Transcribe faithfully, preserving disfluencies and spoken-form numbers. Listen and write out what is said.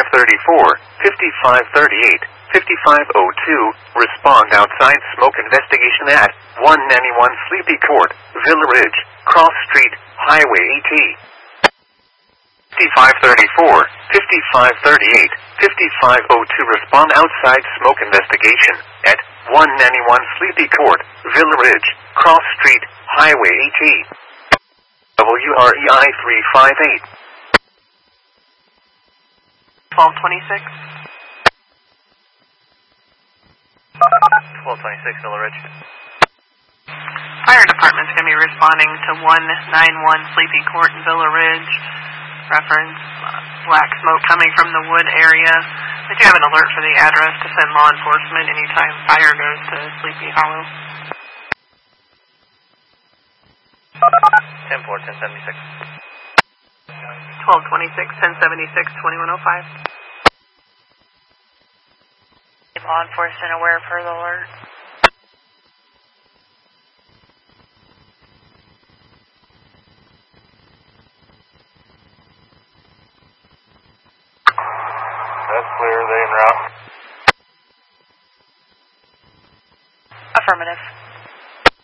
thirty-four, fifty-five thirty-eight, fifty-five oh two, respond outside smoke investigation at one ninety-one Sleepy Court, Villa Ridge, Cross Street, Highway eighty. fifty-five thirty-four, fifty-five thirty-eight, fifty-five oh two, respond outside smoke investigation at one ninety-one Sleepy Court, Villa Ridge, Cross Street, Highway eighty. W R E I three five eight. twelve twenty-six. twelve twenty-six, Villa Ridge. Fire department's going to be responding to one ninety-one Sleepy Court in Villa Ridge. Reference, uh, black smoke coming from the wood area. They do have an alert for the address to send law enforcement anytime fire goes to Sleepy Hollow. ten four, ten seventy-six. twelve twenty-six, ten seventy-six, twenty-one oh five. Law enforcement aware of further alert. That's clear, they en route. Affirmative.